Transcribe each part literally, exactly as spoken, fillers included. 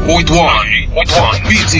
point one B T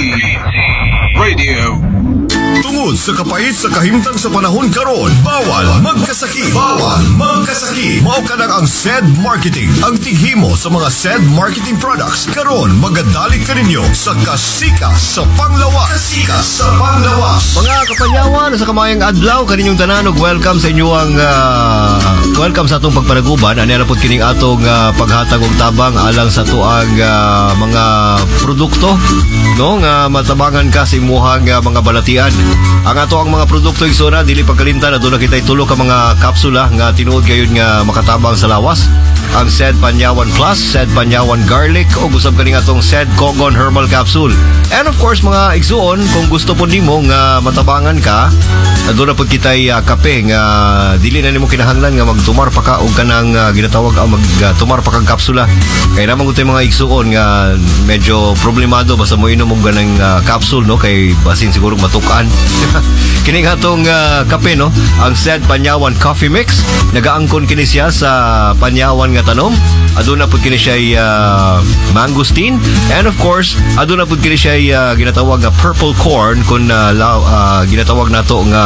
Radio. Tungod sa kapait sa kahimtang sa panahon karon, bawal magkasakit. Bawal magkasakit. Mao ka ang S E D Marketing, ang tighimo sa mga S E D marketing products. Karon magadalit ka ninyo sa kasika sa panglawas. Kasika sa panglawas. Mga kapanyawan sa kamayang adlaw kaninyong tanan, welcome sa inyong uh, welcome sa atong pagpanaguban. Ani ra pud kining atong uh, paghatag og tabang alang sa tuang uh, mga produkto, no, nga matabangan ka sa imuhang uh, mga balatian. Ang ato ang mga produkto igsuna dili pagkalimtan na doon na kita'y tulo ka mga kapsula nga tinuod gayon nga makatabang sa lawas. Ang S E D Panyawan Plus, S E D Panyawan Garlic o gusab kaning atong S E D Kogon Herbal Capsule. And of course mga igsuon, kung gusto po nimo nga matabangan ka, doon na po kita'y uh, kape nga dili na nimo kinahanglan nga magtumar pa ka o kanang uh, ginatawag ang magtumar uh, pa kang kapsula. Kaya naman kung mga igsuon nga medyo problemado basta mo inom og ganang uh, capsule, no, kay basin siguro matukan. Kini atong uh, kape, no, ang S E D Panyawan Coffee Mix. Nagaangkon kini siya sa Panyawan nga tanom. Aduna pud kini siya uh, mangosteen, and of course aduna pud kini siya uh, ginatawag nga purple corn kun uh, uh, ginatawag nato nga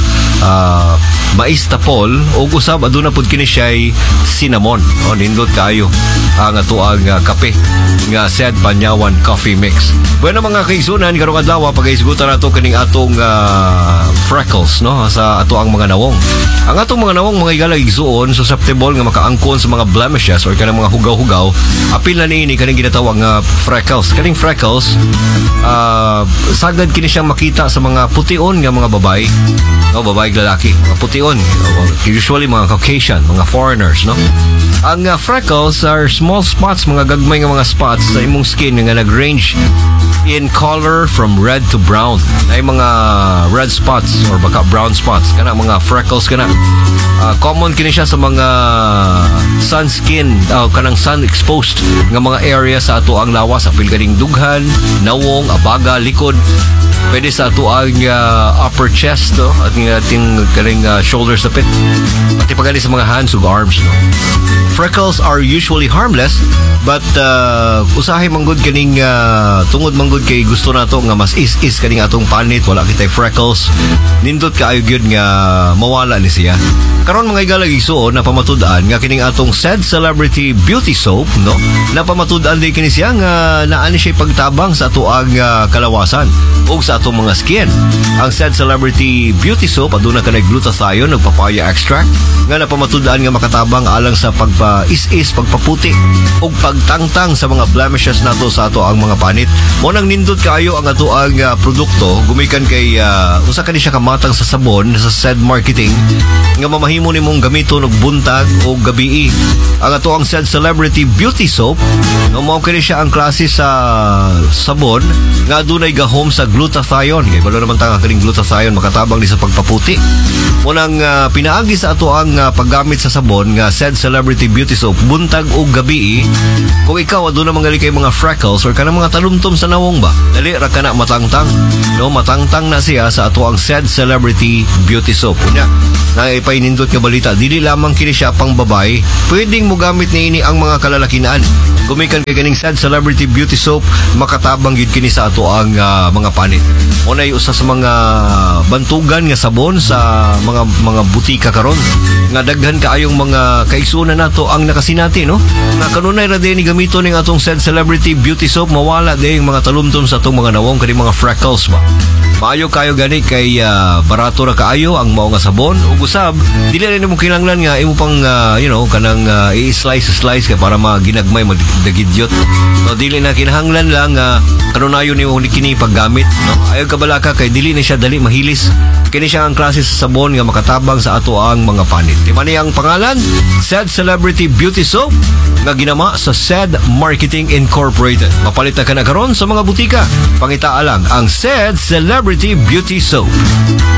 uh, mais tapol o usab aduna pud kini siya cinnamon. O nindot kayo ang ato ang uh, kape nga S E D Panyawan Coffee Mix. Bueno mga kaigsunan, karong adlaw pagaisgutan nato kining atong uh, freckles, no, sa ato ang mga nawong. Ang atong mga nawong mga igalag igsuon susceptible nga makaangkon sa mga blemishes or kanang mga hugaw-hugaw. Apil na niini kaning ginatawag nga freckles. Kaning freckles uh, sagad kini siyang makita sa mga pution nga mga babae, no, babae lalaki, mga pution, usually mga Caucasian, mga foreigners, no. Ang uh, freckles are small spots, mga gagmay nga mga spots sa imong skin nga nag-range in color from red to brown. Ay mga red spots or baka brown spots kana mga freckles kana. Uh, common kini siya sa mga sun skin, uh, kanang sun exposed nga mga area sa ato ang lawas, apil kaning dughan, nawong, abaga, likod. Pwede sa ato ang uh, upper chest, no, at ng ating kaning uh, shoulders na pit. Pati pagani sa mga hands ug arms, no. Freckles are usually harmless, but uh, usahay manggod kaning uh, tungod manggod kay gusto nato nga mas is-is kaning atong panit, wala kitay freckles, nindot kaayo gyud nga mawala ni siya. Karon mga igalag igsuon na pamatud-an nga kining atong S E D Celebrity Beauty Soap, no, na pamatud-an din kini siya nga naa ni siya pagtabang sa ato ang uh, kalawasan ug sa atong mga skin. Ang S E D Celebrity Beauty Soap aduna kanay glutathione ug papaya extract nga napamatud-an nga makatabang alang sa pagpa-is-is, pagpaputi ug pagtangtang sa mga blemishes nato sa ato ang mga panit. Mo nang nindot kaayo ang ato ang uh, produkto gumikan kay uh, usa kani siya kamatang sa sabon sa S E D Marketing nga mamahimo nimong gamiton og buntag o gabii. Ang ato ang S E D Celebrity Beauty Soap no, mao kini siya ang klase sa sabon nga adunay gahom sa glutathione. Kay balo naman tanga kaning glutathione makatabang ni sa pagpaputi. Unang uh, pinaagi sa ato ang uh, paggamit sa sabon nga S E D Celebrity Beauty Soap buntag o gabii. Kung ikaw aduna mangali kay mga freckles or kanang mga talumtom sa nawong ba, dali ra kana matangtang, no, matangtang na siya sa ato ang S E D Celebrity Beauty Soap. Unya na ipainindot nga balita, dili lamang kini siya pang babae, pwedeng mo gamit niini ang mga kalalakinaan. Gumikan kay kaning S E D Celebrity Beauty Soap makatabang gyud kini sa ato ang uh, mga panit. Unay usa sa mga bantugan nga sabon sa mga mga butika karon nga daghan kaayong mga kaigsunan nato ang nakasinati, no, nga kanunay ra din gamiton ning atong S E D Celebrity Beauty Soap mawala din mga talumtom sa atong mga nawong kani mga freckles ba. Maayo kayo gani kay uh, barato ra kaayo ang mao nga sabon ug usab dili rin mo kinahanglan nga imo pang uh, you know kanang uh, i-slice slice kay para maginagmay magdagidyot. No, dili na kinahanglan lang uh, kanunayon nimo kini paggamit, no. Ayo kabalaka kay dili na siya dali mahilis. Kini siya ang klase sa sabon nga makatabang sa ato ang mga panit. Di ba niya ang pangalan? S E D Celebrity Beauty Soap nga ginama sa S E D Marketing Incorporated. Mapalit na ka na karon sa mga butika. Pangitaa lang ang S E D Celebrity Beauty Soap.